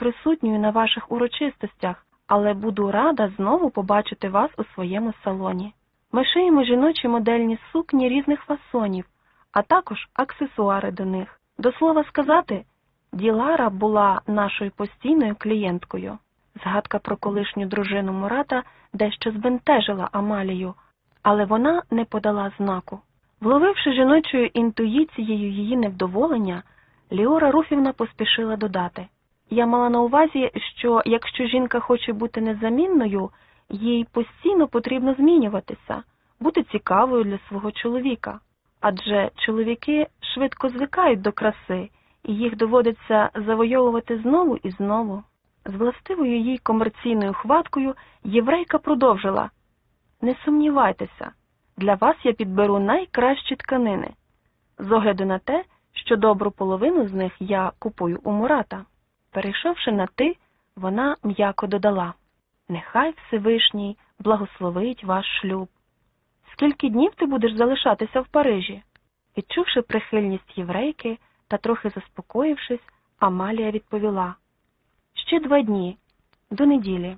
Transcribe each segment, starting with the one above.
присутньою на ваших урочистостях, але буду рада знову побачити вас у своєму салоні. Ми шиємо жіночі модельні сукні різних фасонів, а також аксесуари до них. До слова сказати, Ділара була нашою постійною клієнткою. Згадка про колишню дружину Мурата дещо збентежила Амалію, але вона не подала знаку. Вловивши жіночою інтуїцією її невдоволення, Ліора Руфівна поспішила додати: «Я мала на увазі, що якщо жінка хоче бути незамінною, їй постійно потрібно змінюватися, бути цікавою для свого чоловіка. Адже чоловіки швидко звикають до краси, і їх доводиться завойовувати знову і знову». З властивою їй комерційною хваткою єврейка продовжила: «Не сумнівайтеся, для вас я підберу найкращі тканини, з огляду на те, що добру половину з них я купую у Мурата». Перейшовши на «ти», вона м'яко додала: «Нехай Всевишній благословить ваш шлюб. Скільки днів ти будеш залишатися в Парижі?» Відчувши прихильність єврейки та трохи заспокоївшись, Амалія відповіла: «Ще 2 дні, до неділі.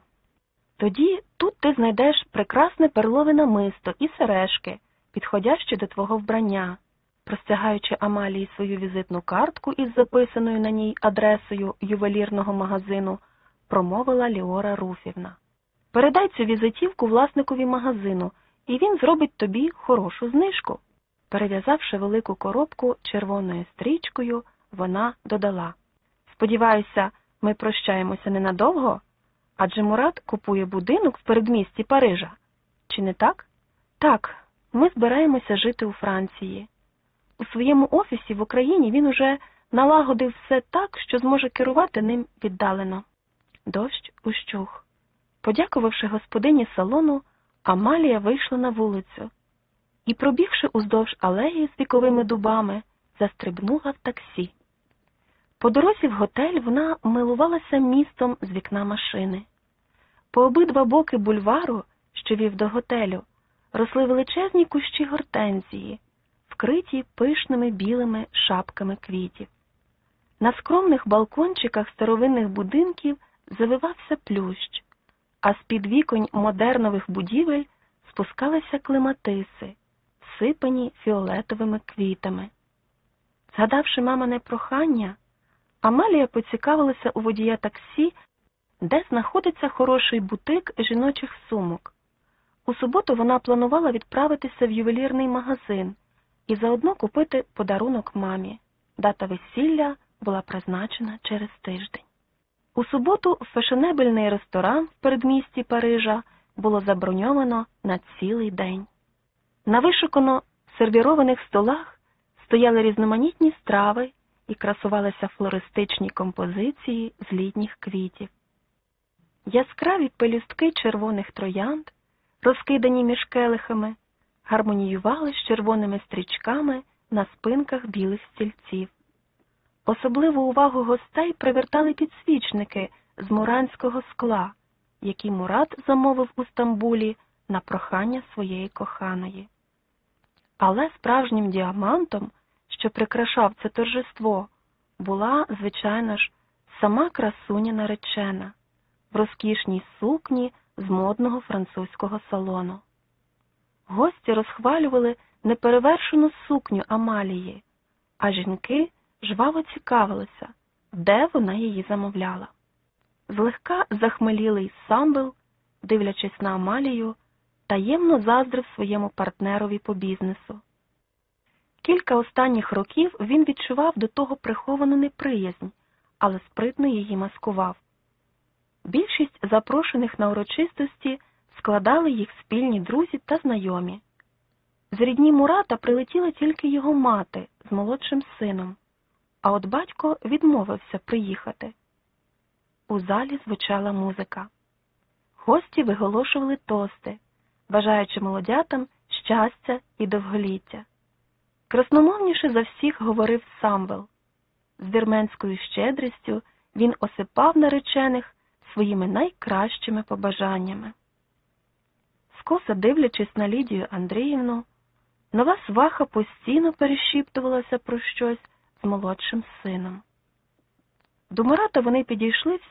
Тоді тут ти знайдеш прекрасне перлове намисто і сережки, підходящі до твого вбрання». Простягаючи Амалії свою візитну картку із записаною на ній адресою ювелірного магазину, промовила Ліора Руфівна: «Передай цю візитівку власникові магазину, і він зробить тобі хорошу знижку». Перев'язавши велику коробку червоною стрічкою, вона додала: «Сподіваюся, ми прощаємося ненадовго? Адже Мурат купує будинок в передмісті Парижа. Чи не так?» «Так, ми збираємося жити у Франції. У своєму офісі в Україні він уже налагодив все так, що зможе керувати ним віддалено». Дощ ущух. Подякувавши господині салону, Амалія вийшла на вулицю і, пробігши уздовж алеї з віковими дубами, застрибнула в таксі. По дорозі в готель вона милувалася містом з вікна машини. По обидва боки бульвару, що вів до готелю, росли величезні кущі гортензії, вкриті пишними білими шапками квітів. На скромних балкончиках старовинних будинків завивався плющ, а з-під віконь модернових будівель спускалися клематиси, всипані фіолетовими квітами. Згадавши мамине прохання, Амалія поцікавилася у водія таксі, де знаходиться хороший бутик жіночих сумок. У суботу вона планувала відправитися в ювелірний магазин і заодно купити подарунок мамі. Дата весілля була призначена через тиждень. У суботу фешенебельний ресторан в передмісті Парижа було заброньовано на цілий день. На вишукано сервірованих столах стояли різноманітні страви і красувалися флористичні композиції з літніх квітів. Яскраві пелюстки червоних троянд, розкидані між келихами, гармоніювали з червоними стрічками на спинках білих стільців. Особливу увагу гостей привертали підсвічники з муранського скла, які Мурат замовив у Стамбулі на прохання своєї коханої. Але справжнім діамантом, що прикрашав це торжество, була, звичайно ж, сама красуня наречена в розкішній сукні з модного французького салону. Гості розхвалювали неперевершену сукню Амалії, а жінки жваво цікавилися, де вона її замовляла. Злегка захмелілий Самвел, дивлячись на Амалію, таємно заздрив своєму партнерові по бізнесу. Кілька останніх років він відчував до того приховану неприязнь, але спритно її маскував. Більшість запрошених на урочистості складали їх спільні друзі та знайомі. З рідні Мурата прилетіла тільки його мати з молодшим сином, а от батько відмовився приїхати. У залі звучала музика. Гості виголошували тости, бажаючи молодятам щастя і довголіття. Красномовніше за всіх говорив Самвел. З вірменською щедрістю він осипав наречених своїми найкращими побажаннями. Скоса дивлячись на Лідію Андріївну, нова сваха постійно перешіптувалася про щось з молодшим сином. До Мурата вони підійшли